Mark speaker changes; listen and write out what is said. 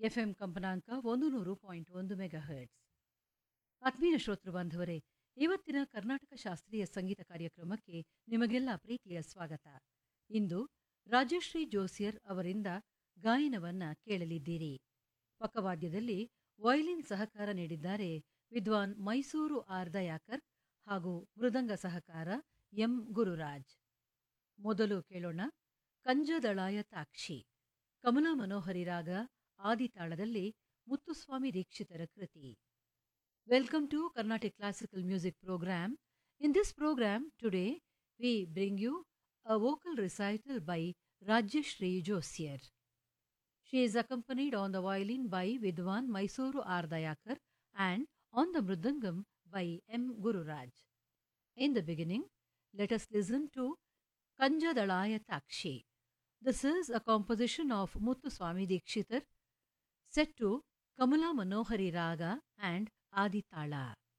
Speaker 1: FM ಕಂಪನಾಂಕ 100.1 megahertz. ಆತ್ಮೀಯ ಶ್ರೋತೃ ಬಾಂಧವರೇ, ಇವತ್ತಿನ ಕರ್ನಾಟಕ ಶಾಸ್ತ್ರೀಯ ಸಂಗೀತ ಕಾರ್ಯಕ್ರಮಕ್ಕೆ ನಿಮಗೆಲ್ಲ ಪ್ರೀತಿಯ ಸ್ವಾಗತ. ಇಂದು ರಾಜಶ್ರೀ ಜೋಸಿಯರ್ ಅವರಿಂದ ಗಾಯನವನ್ನ ಕೇಳಲಿದ್ದೀರಿ. ಪಕ್ಕವಾದ್ಯದಲ್ಲಿ ವಯಲಿನ್ ಸಹಕಾರ ನೀಡಿದ್ದಾರೆ ವಿದ್ವಾನ್ ಮೈಸೂರು ಆರ್ ದಯಾಕರ್ ಹಾಗೂ ಮೃದಂಗ ಸಹಕಾರ ಎಂ ಗುರುರಾಜ್. ಮೊದಲು ಕೇಳೋಣ ಕಂಜದಳಾಯ ತಾಕ್ಷಿ, ಕಮಲಾ ಮನೋಹರಿ ರಾಗ ಆದಿತಾಳದಲ್ಲಿ ಮುತ್ತುಸ್ವಾಮಿ ದೀಕ್ಷಿತರ ಕೃತಿ. Welcome to Carnatic Classical Music Program. In this program today we bring you a vocal recital by Rajyashree Josier. She is accompanied on the violin by Vidwan Mysuru R. Dayakar and on the mridangam by M. Gururaj. In the beginning, let us listen to Kanjadalaya Takshi. This is a composition of Muthuswami Dikshitar set to Kamala Manohari Raga and Aditala.